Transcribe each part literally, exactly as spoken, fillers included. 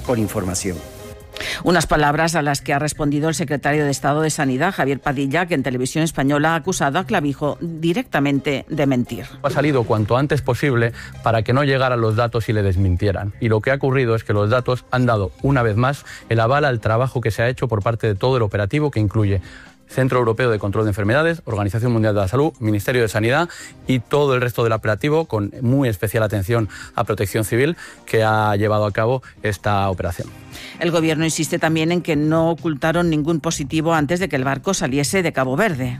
con información. Unas palabras a las que ha respondido el secretario de Estado de Sanidad, Javier Padilla, que en Televisión Española ha acusado a Clavijo directamente de mentir. Ha salido cuanto antes posible para que no llegaran los datos y le desmintieran. Y lo que ha ocurrido es que los datos han dado, una vez más, el aval al trabajo que se ha hecho por parte de todo el operativo, que incluye Centro Europeo de Control de Enfermedades, Organización Mundial de la Salud, Ministerio de Sanidad y todo el resto del operativo, con muy especial atención a Protección Civil, que ha llevado a cabo esta operación. El Gobierno insiste también en que no ocultaron ningún positivo antes de que el barco saliese de Cabo Verde.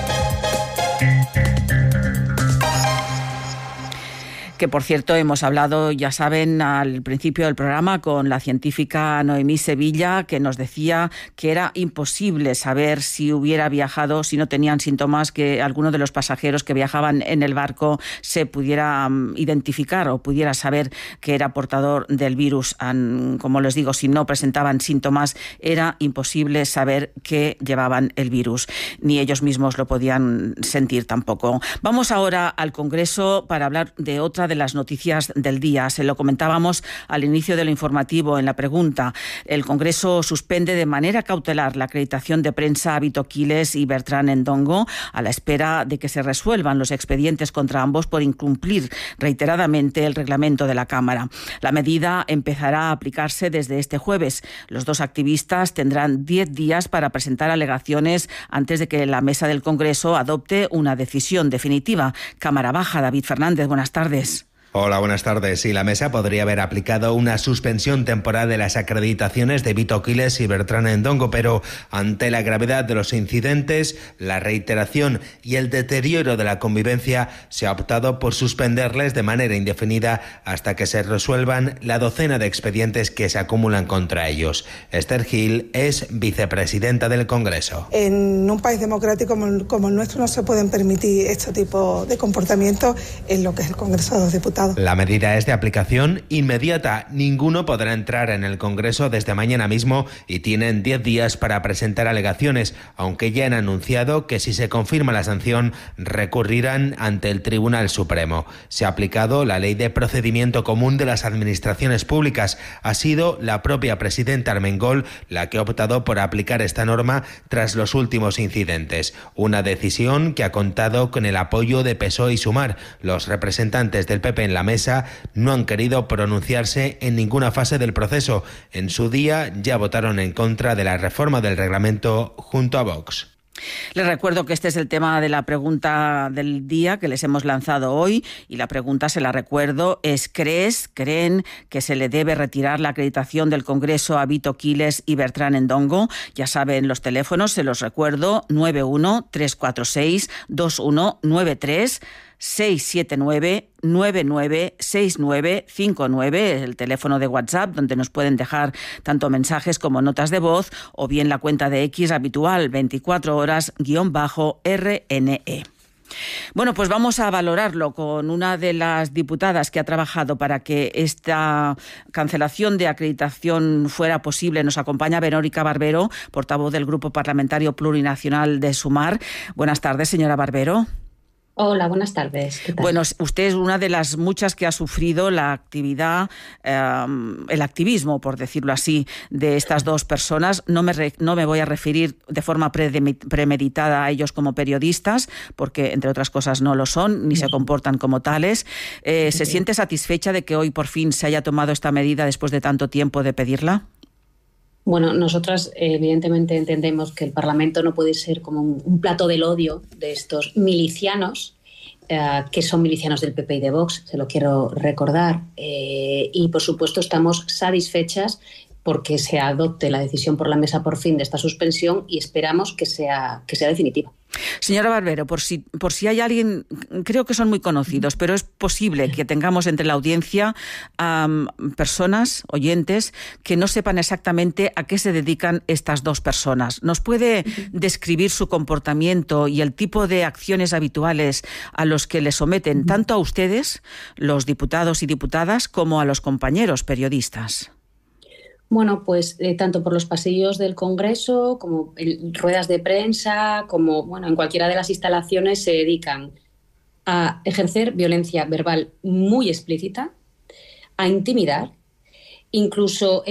Que, por cierto, hemos hablado, ya saben, al principio del programa con la científica Noemí Sevilla, que nos decía que era imposible saber si hubiera viajado, si no tenían síntomas, que alguno de los pasajeros que viajaban en el barco se pudiera um, identificar o pudiera saber que era portador del virus. Um, como les digo, si no presentaban síntomas, era imposible saber que llevaban el virus. Ni ellos mismos lo podían sentir tampoco. Vamos ahora al Congreso para hablar de otra de de las noticias del día. Se lo comentábamos al inicio del informativo en la pregunta. El Congreso suspende de manera cautelar la acreditación de prensa a Vito Quiles y Bertrán Endongo a la espera de que se resuelvan los expedientes contra ambos por incumplir reiteradamente el reglamento de la Cámara. La medida empezará a aplicarse desde este jueves. Los dos activistas tendrán diez días para presentar alegaciones antes de que la mesa del Congreso adopte una decisión definitiva. Cámara Baja, David Fernández, buenas tardes. Hola, buenas tardes. Sí, la mesa podría haber aplicado una suspensión temporal de las acreditaciones de Vito Quiles y Bertrán Endongo, pero ante la gravedad de los incidentes, la reiteración y el deterioro de la convivencia, se ha optado por suspenderles de manera indefinida hasta que se resuelvan la docena de expedientes que se acumulan contra ellos. Esther Gil es vicepresidenta del Congreso. En un país democrático como, como el nuestro no se pueden permitir este tipo de comportamientos en lo que es el Congreso de los Diputados. La medida es de aplicación inmediata. Ninguno podrá entrar en el Congreso desde mañana mismo y tienen diez días para presentar alegaciones, aunque ya han anunciado que si se confirma la sanción recurrirán ante el Tribunal Supremo. Se ha aplicado la Ley de Procedimiento Común de las Administraciones Públicas. Ha sido la propia presidenta Armengol la que ha optado por aplicar esta norma tras los últimos incidentes. Una decisión que ha contado con el apoyo de P S O E y Sumar. Los representantes del P P en la mesa no han querido pronunciarse en ninguna fase del proceso. En su día ya votaron en contra de la reforma del reglamento junto a Vox. Les recuerdo que este es el tema de la pregunta del día que les hemos lanzado hoy, y la pregunta, se la recuerdo, es: ¿crees, creen que se le debe retirar la acreditación del Congreso a Vito Quiles y Bertrán Endongo? Ya saben los teléfonos, se los recuerdo: nueve uno tres cuatro seis dos uno nueve tres, seis siete nueve nueve nueve seis nueve cinco nueve, el teléfono de WhatsApp donde nos pueden dejar tanto mensajes como notas de voz, o bien la cuenta de X habitual veinticuatro horas guión bajo R N E. Bueno, pues vamos a valorarlo con una de las diputadas que ha trabajado para que esta cancelación de acreditación fuera posible. Nos acompaña Verónica Barbero, portavoz del Grupo Parlamentario Plurinacional de Sumar. Buenas tardes, señora Barbero. Hola, buenas tardes. ¿Qué tal? Bueno, usted es una de las muchas que ha sufrido la actividad, eh, el activismo, por decirlo así, de estas dos personas. No me, re, no me voy a referir de forma premeditada a ellos como periodistas, porque, entre otras cosas, no lo son, ni se comportan como tales. Eh, ¿Se siente satisfecha de que hoy por fin se haya tomado esta medida después de tanto tiempo de pedirla? Bueno, nosotras evidentemente entendemos que el Parlamento no puede ser como un, un plato del odio de estos milicianos, eh, que son milicianos del P P y de Vox, se lo quiero recordar. Eh, y, por supuesto, estamos satisfechas porque se adopte la decisión por la mesa por fin de esta suspensión, y esperamos que sea, que sea definitiva. Señora Barbero, por si, por si hay alguien, creo que son muy conocidos, pero es posible que tengamos entre la audiencia um, personas, oyentes, que no sepan exactamente a qué se dedican estas dos personas. ¿Nos puede describir su comportamiento y el tipo de acciones habituales a los que le someten tanto a ustedes, los diputados y diputadas, como a los compañeros periodistas? Bueno, pues eh, tanto por los pasillos del Congreso como en ruedas de prensa, como bueno, en cualquiera de las instalaciones, se dedican a ejercer violencia verbal muy explícita, a intimidar, incluso